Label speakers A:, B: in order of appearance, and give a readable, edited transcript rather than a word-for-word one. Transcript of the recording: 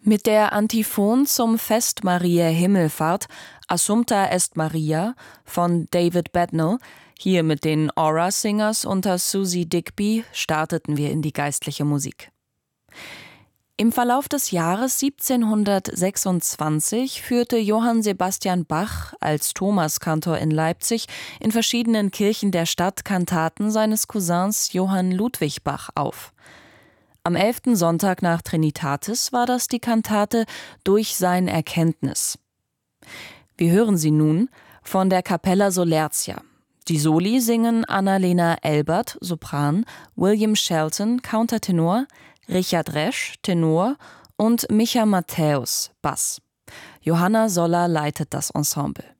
A: Mit der Antiphon zum Fest Mariä Himmelfahrt Assumpta est Maria von David Bednall, hier mit den Aura Singers unter Susie Digby, starteten wir in die geistliche Musik. Im Verlauf des Jahres 1726 führte Johann Sebastian Bach als Thomaskantor in Leipzig in verschiedenen Kirchen der Stadt Kantaten seines Cousins Johann Ludwig Bach auf. Am 11. Sonntag nach Trinitatis war das die Kantate Durch sein Erkenntnis. Wir hören sie nun von der Capella Solertia. Die Soli singen Annalena Elbert, Sopran, William Shelton, Countertenor, Richard Resch, Tenor und Micha Matthäus, Bass. Johanna Soller leitet das Ensemble.